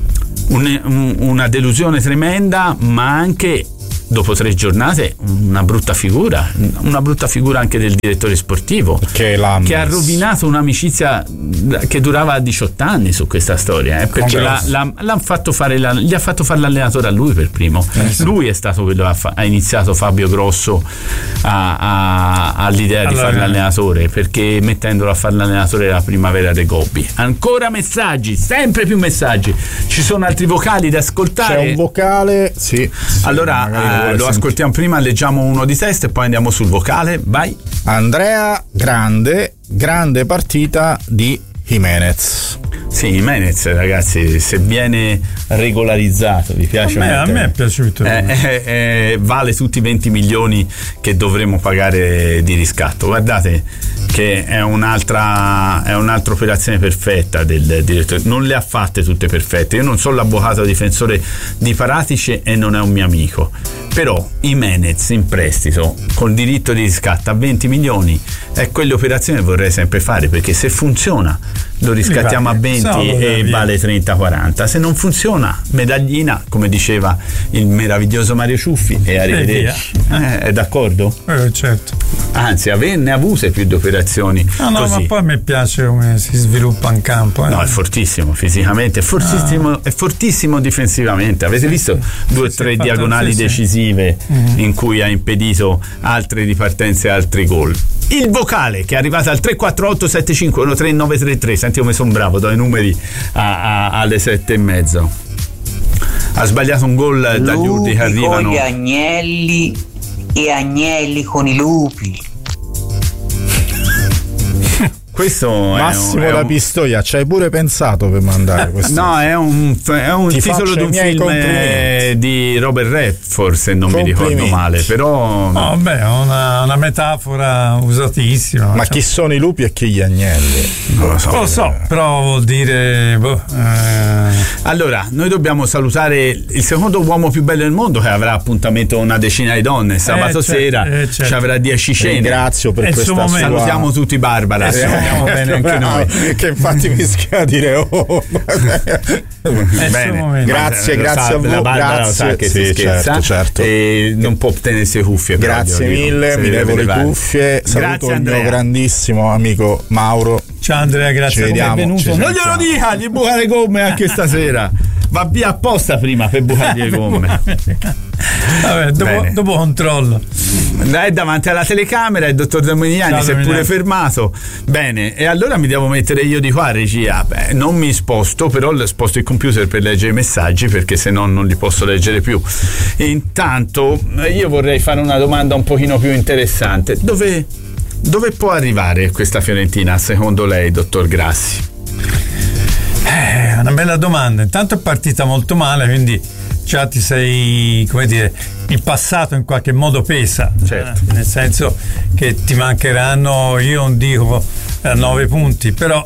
una delusione tremenda, ma anche dopo 3 giornate una brutta figura anche del direttore sportivo che ha rovinato un'amicizia che durava 18 anni su questa storia, perché l'hanno fatto fare gli ha fatto fare l'allenatore a lui per primo. Lui è stato quello che ha iniziato Fabio Grosso all'idea di fare l'allenatore, perché mettendolo a fare l'allenatore della Primavera dei Gobbi. Ancora messaggi, sempre più messaggi, ci sono altri vocali da ascoltare. C'è un vocale, sì allora lo ascoltiamo prima, leggiamo uno di testa e poi andiamo sul vocale. Vai. Andrea, grande partita di Jimenez. Sì, Jimenez, ragazzi, se viene regolarizzato, vi piace? A me è piaciuto. Vale tutti i 20 milioni che dovremo pagare di riscatto. Guardate che è un'altra operazione perfetta del direttore. Non le ha fatte tutte perfette. Io non sono l'avvocato difensore di Paratici e non è un mio amico, però Jimenez in prestito con diritto di riscatto a 20 milioni è quell'operazione che vorrei sempre fare, perché se funziona lo riscattiamo a 20 e vale 30-40, se non funziona medaglina, come diceva il meraviglioso Mario Ciuffi, e arrivederci. È d'accordo? Certo. Anzi, averne avute più di operazioni no, così. Ma poi a me piace come si sviluppa in campo. No, è fortissimo fisicamente, è fortissimo difensivamente. Avete visto 2 o 3 diagonali decisive in cui ha impedito altre ripartenze e altri gol. Il vocale che è arrivato al 348 75 13933. Senti come sono bravo, do i numeri alle 7:30. Ha sbagliato un gol dagli urti che arrivano. Con gli agnelli e agnelli con i lupi. Questo Massimo è da Pistoia, ci hai pure pensato per mandare questo? No, è un titolo di un film di Robert Redford, se non mi ricordo male, però no, beh, una metafora usatissima. Ma chi sono i lupi e chi gli agnelli? Non lo so, però vuol dire Allora, noi dobbiamo salutare il secondo uomo più bello del mondo, che avrà appuntamento una decina di donne sabato sera, certo. Ci avrà 10 cene. Ringrazio per questa sua... Salutiamo tutti Barbara. Bene anche noi, che infatti mi schia dire bene. Grazie a voi. La Barbara lo sa che si scherza, certo. E non può tenersi le cuffie. Grazie mille, mi levo le cuffie. Saluto il mio grandissimo amico Mauro. Ciao Andrea, grazie per essere venuto. Non glielo dica, gli buca le gomme anche stasera. Va via apposta prima per bucargli le gomme. Vabbè, dopo controllo. È davanti alla telecamera il dottor Dominiani si è pure fermato. Bene, e allora mi devo mettere io di qua, regia. Non mi sposto, però sposto il computer per leggere i messaggi, perché se no non li posso leggere più. E intanto io vorrei fare una domanda un pochino più interessante. Dove può arrivare questa Fiorentina secondo lei, dottor Grassi? Una bella domanda. Intanto è partita molto male, quindi già ti sei, come dire, il passato in qualche modo pesa, certo. Nel senso che ti mancheranno, io non dico 9 punti, però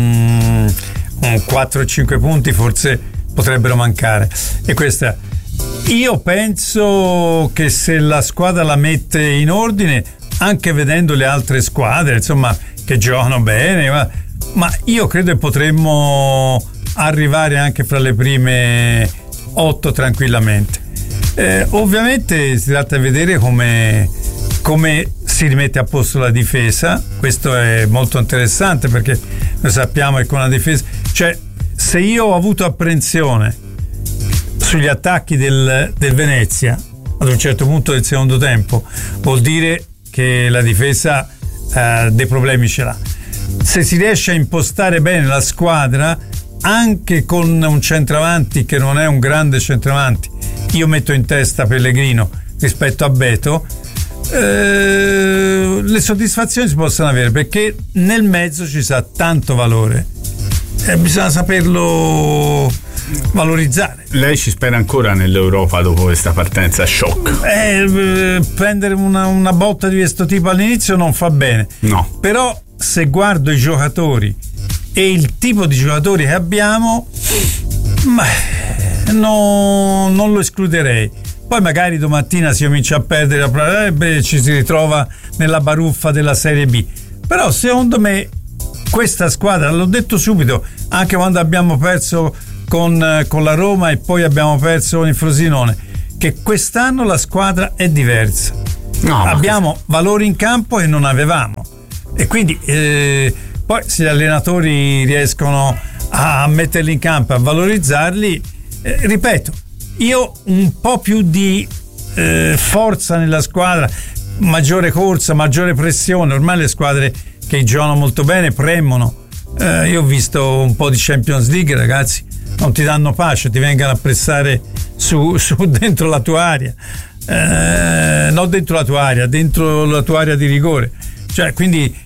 4-5 punti forse potrebbero mancare. E questa, io penso che se la squadra la mette in ordine, anche vedendo le altre squadre, insomma, che giocano bene, ma io credo che potremmo arrivare anche fra le prime 8 tranquillamente. Ovviamente si tratta di vedere come si rimette a posto la difesa. Questo è molto interessante, perché noi sappiamo che con la difesa, cioè, se io ho avuto apprensione sugli attacchi del Venezia ad un certo punto del secondo tempo, vuol dire che la difesa dei problemi ce l'ha. Se si riesce a impostare bene la squadra, anche con un centravanti che non è un grande centravanti, io metto in testa Pellegrino rispetto a Beto, le soddisfazioni si possono avere, perché nel mezzo ci sta tanto valore e bisogna saperlo valorizzare. Lei ci spera ancora nell'Europa dopo questa partenza shock? Prendere una botta di questo tipo all'inizio non fa bene, no, però se guardo i giocatori e il tipo di giocatori che abbiamo, non lo escluderei. Poi magari domattina si comincia a perdere, ci si ritrova nella baruffa della Serie B. Però secondo me questa squadra, l'ho detto subito, anche quando abbiamo perso con la Roma e poi abbiamo perso con il Frosinone, che quest'anno la squadra è diversa. Abbiamo valori in campo che non avevamo, e quindi poi se gli allenatori riescono a metterli in campo, a valorizzarli, ripeto, io un po' più di forza nella squadra, maggiore corsa, maggiore pressione. Ormai le squadre che giocano molto bene premono. Io ho visto un po' di Champions League, ragazzi, non ti danno pace, ti vengono a pressare su dentro la tua area, non dentro la tua area, dentro la tua area di rigore. Cioè, quindi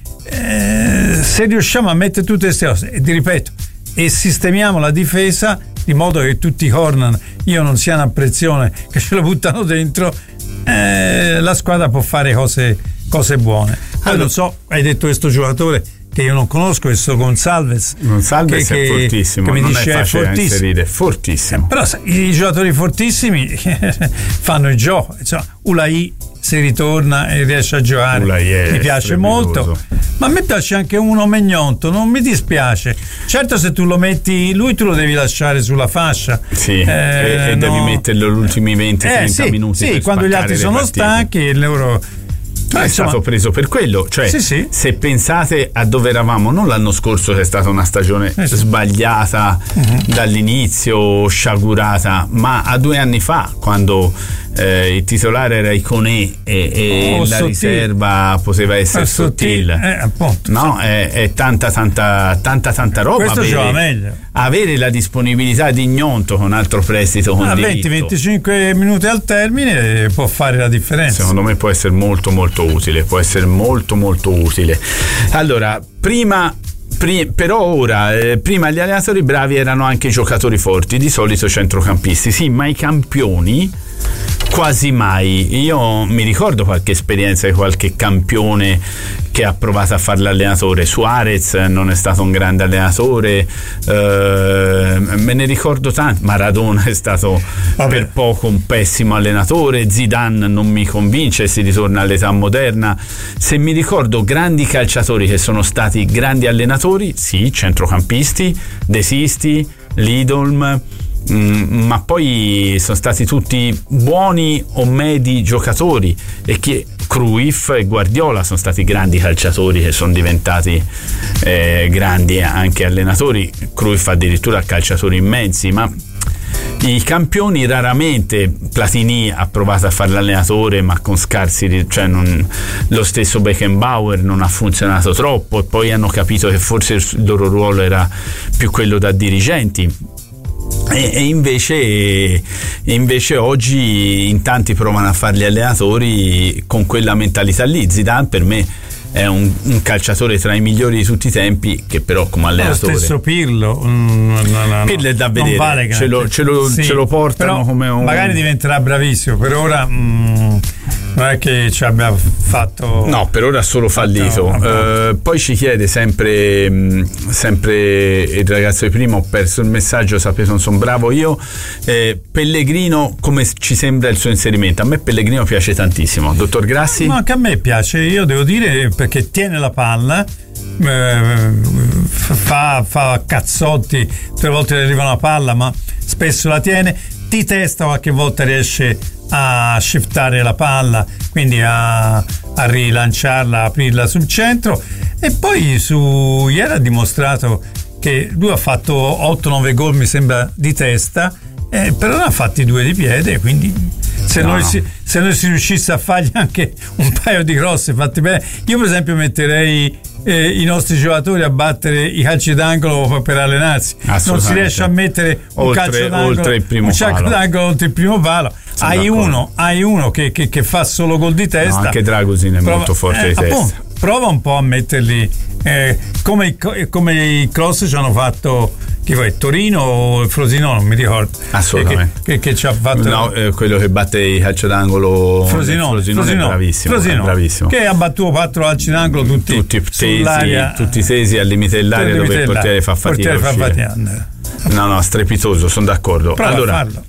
se riusciamo a mettere tutte queste cose, e ti ripeto, e sistemiamo la difesa di modo che tutti i corner io non sia una pressione che ce lo buttano dentro, la squadra può fare cose buone. Poi non so, hai detto questo giocatore che io non conosco, questo Gonçalves è fortissimo, che mi non dice è facile da inserire, fortissimo. Però i giocatori fortissimi fanno il gioco, insomma, Ulai se ritorna e riesce a giocare mi piace molto, ma a me piace anche uno Megnonto, non mi dispiace. Certo, se tu lo metti lui, tu lo devi lasciare sulla fascia, sì, e devi metterlo gli ultimi 20-30 minuti, sì, quando gli altri sono stanchi, loro è stato preso per quello, cioè sì. Se pensate a dove eravamo, non l'anno scorso, che è stata una stagione sbagliata dall'inizio, sciagurata, ma a 2 anni fa, quando il titolare era Iconé e la Sottile. Riserva poteva essere Sottile, appunto, no? È tanta roba. Questo gioca meglio. Avere la disponibilità di Gnonto con altro prestito con 20-25 minuti al termine può fare la differenza. Secondo me può essere molto molto utile, Allora, però ora, prima gli allenatori bravi erano anche i giocatori forti, di solito centrocampisti, sì, ma i campioni quasi mai. Io mi ricordo qualche esperienza di qualche campione che ha provato a fare l'allenatore. Suarez non è stato un grande allenatore, me ne ricordo tanti. Maradona è stato per poco un pessimo allenatore, Zidane non mi convince, si ritorna all'età moderna. Se mi ricordo grandi calciatori che sono stati grandi allenatori, sì, centrocampisti, De Sisti, Lidolm, ma poi sono stati tutti buoni o medi giocatori, e che Cruyff e Guardiola sono stati grandi calciatori che sono diventati grandi anche allenatori. Cruyff addirittura calciatori immensi, ma i campioni raramente. Platini ha provato a fare l'allenatore, ma con scarsi, cioè lo stesso Beckenbauer non ha funzionato troppo, e poi hanno capito che forse il loro ruolo era più quello da dirigenti. E invece oggi in tanti provano a fare gli allenatori con quella mentalità lì. Zidane per me è un calciatore tra i migliori di tutti i tempi, che però come allenatore. Lo stesso Pirlo Pirlo è da vedere, vale, ce lo portano come un... magari diventerà bravissimo, per ora non è che ci abbia fatto, no, per ora solo fallito. Poi ci chiede sempre il ragazzo di prima, ho perso il messaggio, sapete non sono bravo io, Pellegrino, come ci sembra il suo inserimento? A me Pellegrino piace tantissimo. Dottor Grassi? No, anche a me piace, io devo dire, perché tiene la palla, fa cazzotti, 3 volte le arriva una palla, ma spesso la tiene, di testa qualche volta riesce a shiftare la palla, quindi a rilanciarla, a aprirla sul centro. E poi ieri ha dimostrato che lui ha fatto 8-9 gol mi sembra di testa, però ne ha fatti 2 di piede, quindi Se noi si riuscisse a fargli anche un paio di cross fatti bene, io per esempio metterei i nostri giocatori a battere i calci d'angolo per allenarsi. Non si riesce a mettere un calcio d'angolo oltre il primo palo. Hai uno che fa solo gol di testa. No, anche Dragusin è molto forte di testa. Appunto, prova un po' a metterli come i cross ci hanno fatto Torino o Frosinone, non mi ricordo. Assolutamente. Che ci ha fatto. No, quello che batte i calcio d'angolo Frosinone è bravissimo. È bravissimo. Che ha battuto 4 calci d'angolo tutti tesi al limite dell'area dove il portiere fa fatica a uscire. No, strepitoso, sono d'accordo. Prova a farlo.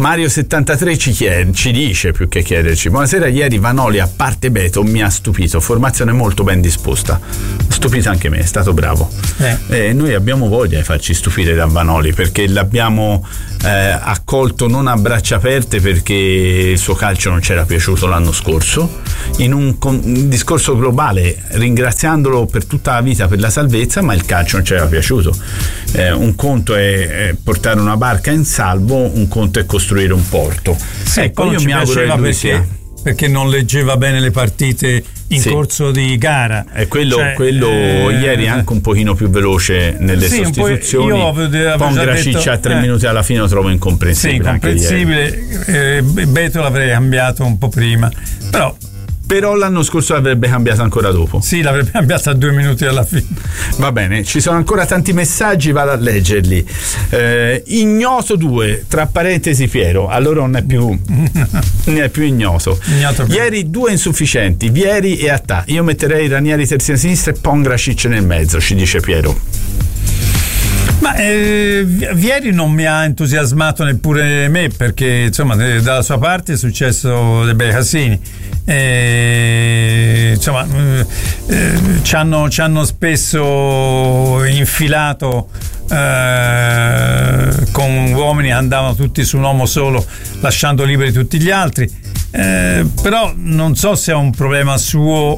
Mario73 ci dice, più che chiederci: buonasera, ieri Vanoli a parte Beto mi ha stupito, formazione molto ben disposta, stupito anche me, è stato bravo. Noi abbiamo voglia di farci stupire da Vanoli, perché l'abbiamo accolto non a braccia aperte, perché il suo calcio non c'era piaciuto l'anno scorso, in un discorso globale, ringraziandolo per tutta la vita per la salvezza, ma il calcio non c'era piaciuto. Un conto è portare una barca in salvo, un conto è costruire un porto. Ecco, io mi auguro che lui sia, perché non leggeva bene le partite in corso di gara. E quello ieri anche un pochino più veloce nelle sostituzioni. Pongracic a 3 minuti alla fine lo trovo incomprensibile. Beto l'avrei cambiato un po' prima, però l'anno scorso l'avrebbe cambiato ancora dopo. Sì, l'avrebbe cambiato a 2 minuti alla fine. Va bene, ci sono ancora tanti messaggi, vado a leggerli. Ignoto 2, tra parentesi Piero, allora non è più ignoto. Ieri 2 insufficienti, Vieri e Attà. Io metterei Ranieri terzina sinistra e Pongracic nel mezzo, ci dice Piero. Ma Vieri non mi ha entusiasmato neppure me, perché insomma dalla sua parte è successo dei bei casini. Insomma ci hanno spesso infilato con uomini che andavano tutti su un uomo solo, lasciando liberi tutti gli altri. Però non so se è un problema suo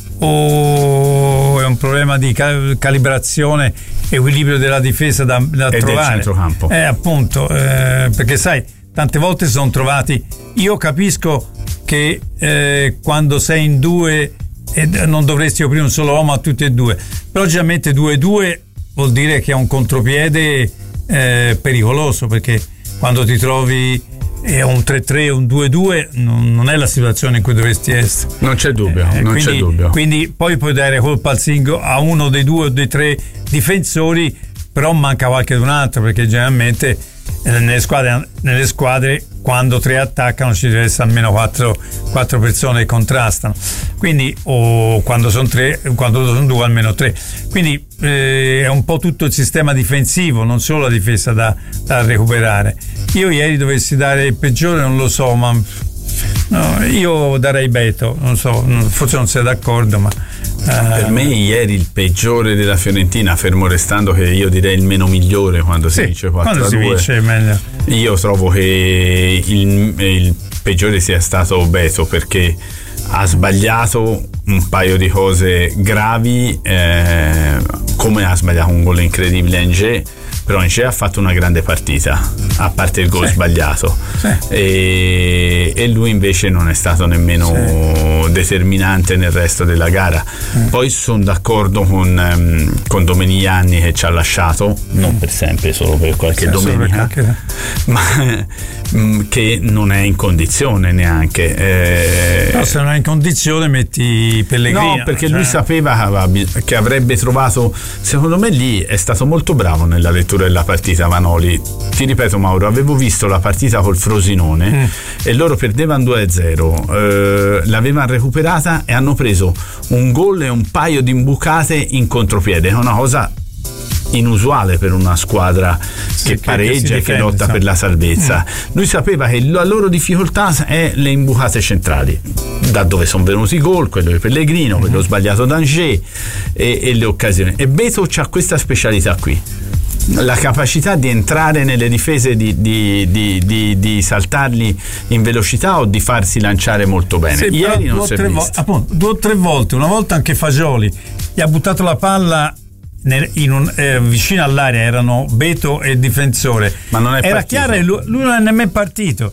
o è un problema di calibrazione, equilibrio della difesa da trovare del centrocampo. Appunto, perché sai, tante volte si sono trovati. Io capisco che quando sei in 2 non dovresti aprire un solo uomo a tutti e 2, però logicamente 2-2 vuol dire che è un contropiede pericoloso, perché quando ti trovi un 3-3 o un 2-2 non è la situazione in cui dovresti essere. Non c'è dubbio, c'è dubbio. Quindi poi puoi dare colpa al singolo, a uno dei 2 o dei 3 difensori, però manca qualche d'un altro, perché generalmente nelle squadre quando 3 attaccano ci deve essere almeno 4 persone che contrastano, quindi, o quando sono 3, quando sono 2 almeno 3, quindi è un po' tutto il sistema difensivo, non solo la difesa da recuperare. Io ieri dovessi dare il peggiore, non lo so, ma io darei Beto, non so, forse non sei d'accordo, ma per me ieri il peggiore della Fiorentina, fermo restando che io direi il meno migliore quando si vince 4-2. Quando si vince è meglio. Io trovo che il peggiore sia stato Beto, perché ha sbagliato un paio di cose gravi, come ha sbagliato un gol incredibile a Angers, però Angers ha fatto una grande partita, a parte il gol sbagliato, e lui invece non è stato nemmeno determinante nel resto della gara. Poi sono d'accordo con Domenigliani, che ci ha lasciato, non per sempre, solo per qualche domenica, ma che non è in condizione neanche. No, se non è in condizione metti Pellegrino. No, perché lui sapeva che avrebbe trovato, secondo me lì è stato molto bravo nella lettura della partita Vanoli. Ti ripeto Mauro, avevo visto la partita col Frosinone e loro perdevano 2-0, l'avevano recuperata e hanno preso un gol e un paio di imbucate in contropiede, è una cosa inusuale per una squadra che pareggia e che lotta per la salvezza. Lui sapeva che la loro difficoltà è le imbucate centrali, da dove sono venuti i gol, quello di Pellegrino, quello sbagliato d'Angers e le occasioni. E Beto c'ha questa specialità qui, la capacità di entrare nelle difese, di saltarli in velocità o di farsi lanciare molto bene. Ieri non si è visto. 2 o 3 volte, una volta anche Fagioli gli ha buttato la palla vicino all'area, erano Beto e il difensore, ma non è era partito. chiaro, lui non è nemmeno partito,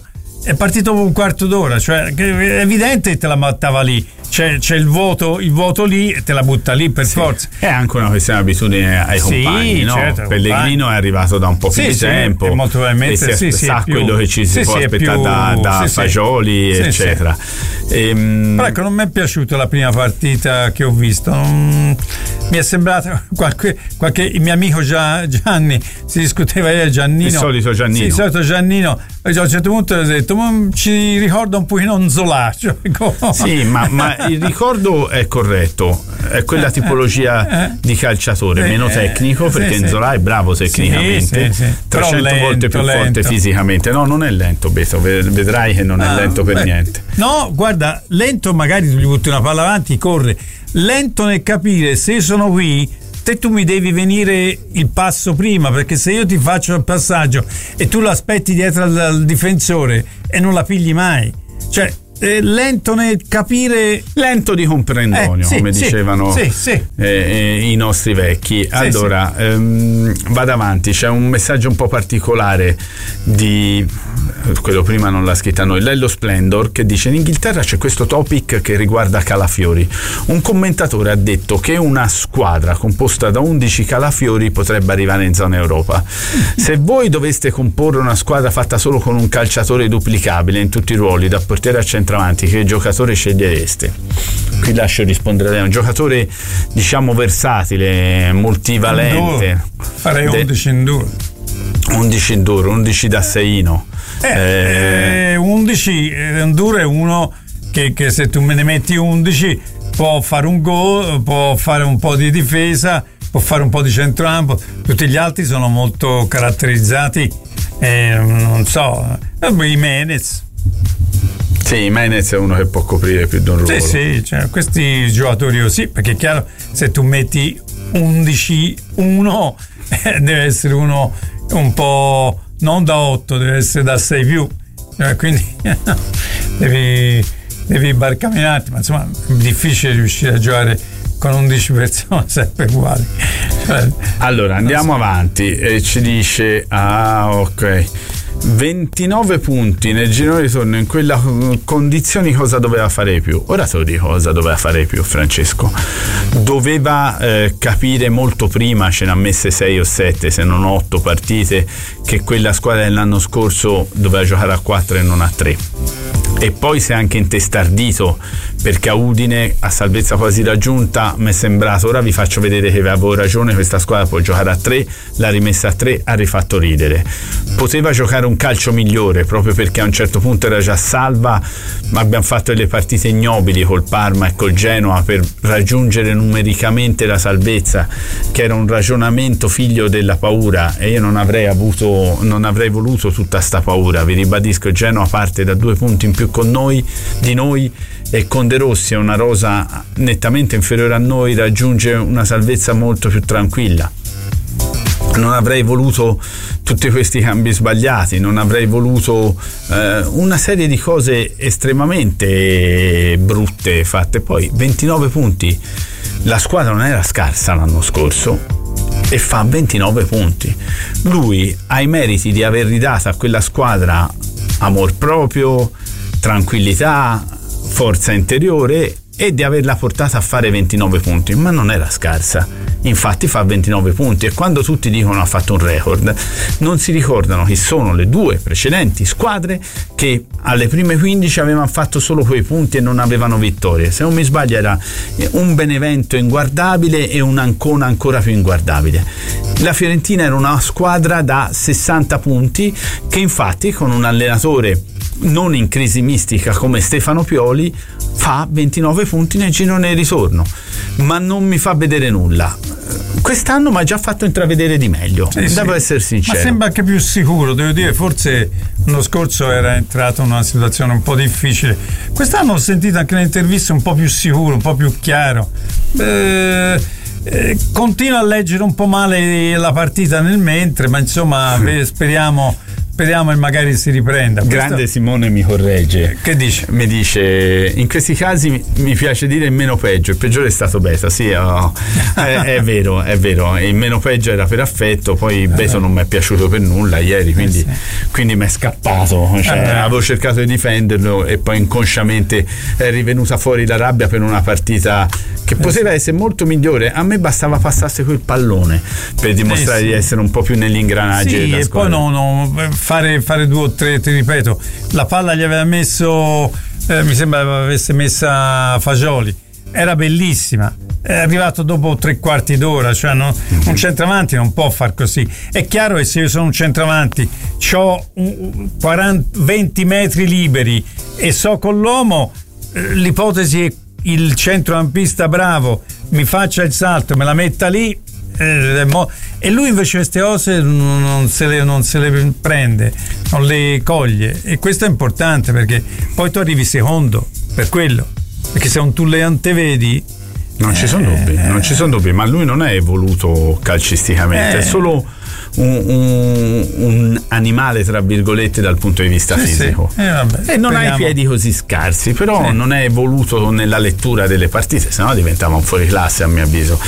è partito dopo un quarto d'ora, cioè è evidente che te la mattava lì. C'è il voto lì e te la butta lì per forza. È anche una questione di abitudine ai compagni, no? Certo, Pellegrino è arrivato da un po' più di tempo e molto probabilmente sa quello che ci si può aspettare da Fagioli, eccetera. Però ecco, non mi è piaciuta la prima partita che ho visto, mi è sembrato qualche mio amico Gianni si discuteva Giannino, il solito Giannino. A un certo punto ho detto, ma ci ricorda un pochino un Zola, cioè, sì, ma il ricordo è corretto, è quella tipologia di calciatore meno tecnico, perché Nzola è bravo tecnicamente, 300 volte più forte fisicamente. No, non è lento, Beto, vedrai che non è lento per niente. No, guarda, lento magari tu gli butti una palla avanti, corre, lento nel capire se sono qui. Tu mi devi venire il passo prima, perché se io ti faccio il passaggio e tu l'aspetti dietro al difensore e non la pigli mai, cioè lento nel capire, lento di comprendonio, come dicevano i nostri vecchi. Allora vado avanti, c'è un messaggio un po' particolare di quello prima non l'ha scritta noi, Lello Splendor, che dice: in Inghilterra c'è questo topic che riguarda Calafiori. Un commentatore ha detto che una squadra composta da 11 Calafiori potrebbe arrivare in zona Europa. Se voi doveste comporre una squadra fatta solo con un calciatore duplicabile in tutti i ruoli, da portiere a centravanti, che giocatore scegliereste? Qui lascio rispondere a lei. Un giocatore diciamo versatile, multivalente. Farei 11 Enduro. 11 Enduro, 11 da Seino. 11 Enduro è uno che se tu me ne metti 11 può fare un gol, può fare un po' di difesa, può fare un po' di centrocampo. Tutti gli altri sono molto caratterizzati, non so, Jimenez. Sì, Jimenez è uno che può coprire più di un ruolo. Sì, cioè, questi giocatori così, perché è chiaro, se tu metti 11-1 deve essere uno un po' non da 8, deve essere da 6 più, quindi devi barcamenarti, ma insomma è difficile riuscire a giocare con 11 persone sempre uguali. Allora andiamo avanti, ci dice ok, 29 punti nel girone di ritorno in quella condizioni, cosa doveva fare più? Ora te lo dico cosa doveva fare più, Francesco. Doveva capire molto prima, ce ne ha messe 6 o 7 se non 8 partite, che quella squadra dell'anno scorso doveva giocare a 4 e non a 3. E poi si è anche intestardito, perché a Udine, a salvezza quasi raggiunta, mi è sembrato, ora vi faccio vedere che avevo ragione, questa squadra può giocare a 3, l'ha rimessa a 3, ha rifatto ridere. Poteva giocare un calcio migliore, proprio perché a un certo punto era già salva, ma abbiamo fatto delle partite ignobili col Parma e col Genoa per raggiungere numericamente la salvezza, che era un ragionamento figlio della paura, e io non avrei voluto tutta sta paura. Vi ribadisco, il Genoa parte da 2 punti in più di noi, e con De Rossi è una rosa nettamente inferiore a noi, raggiunge una salvezza molto più tranquilla. Non avrei voluto tutti questi cambi sbagliati, non avrei voluto una serie di cose estremamente brutte fatte. Poi 29 punti, la squadra non era scarsa l'anno scorso e fa 29 punti. Lui ha i meriti di aver ridato a quella squadra amor proprio, tranquillità, forza interiore, e di averla portata a fare 29 punti, ma non era scarsa, infatti fa 29 punti. E quando tutti dicono ha fatto un record, non si ricordano che sono le 2 precedenti squadre che alle prime 15 avevano fatto solo quei punti e non avevano vittorie. Se non mi sbaglio era un Benevento inguardabile e un Ancona ancora più inguardabile. La Fiorentina era una squadra da 60 punti che infatti con un allenatore non in crisi mistica come Stefano Pioli fa 29 punti nel girone di ritorno, ma non mi fa vedere nulla. Quest'anno mi ha già fatto intravedere di meglio, devo essere sincero. Ma sembra anche più sicuro, devo dire, forse l'anno scorso era entrato in una situazione un po' difficile. Quest'anno ho sentito anche nelle interviste un po' più sicuro, un po' più chiaro. Continua a leggere un po' male la partita nel mentre, ma insomma speriamo speriamo che magari si riprenda. Grande Simone mi corregge. Che dice? Mi dice: in questi casi mi piace dire il meno peggio, il peggiore è stato Beto. Sì, è vero, il meno peggio era per affetto, poi Beto non mi è piaciuto per nulla ieri, quindi mi è scappato, avevo cercato di difenderlo e poi inconsciamente è rivenuta fuori la rabbia per una partita che poteva essere molto migliore. A me bastava passasse quel pallone per dimostrare di essere un po' più nell'ingranaggio della e squadra. Poi fare 2 o 3, ti ripeto, la palla gli aveva messo mi sembra avesse messa Fagioli, era bellissima, è arrivato dopo 3/4 d'ora, cioè un centravanti non può far così. È chiaro che se io sono un centravanti, c'ho 20 metri liberi e so con l'uomo, l'ipotesi è il centrocampista bravo mi faccia il salto, me la metta lì, e lui invece queste cose non se le prende, non le coglie, e questo è importante perché poi tu arrivi secondo per quello, perché se tu le antevedi non ci sono dubbi, ma lui non è evoluto calcisticamente, è solo un animale tra virgolette dal punto di vista fisico, e non ha i piedi così scarsi, però non è evoluto nella lettura delle partite, sennò diventava un fuoriclasse a mio avviso.